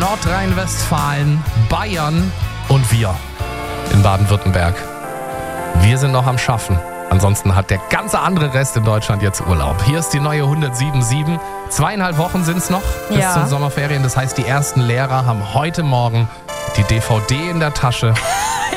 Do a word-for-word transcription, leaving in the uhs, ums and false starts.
Nordrhein-Westfalen, Bayern und wir in Baden-Württemberg. Wir sind noch am Schaffen. Ansonsten hat der ganze andere Rest in Deutschland jetzt Urlaub. Hier ist die neue hundertsieben Komma sieben. Zweieinhalb Wochen sind es noch bis Ja. zum Sommerferien. Das heißt, die ersten Lehrer haben heute Morgen die D V D in der Tasche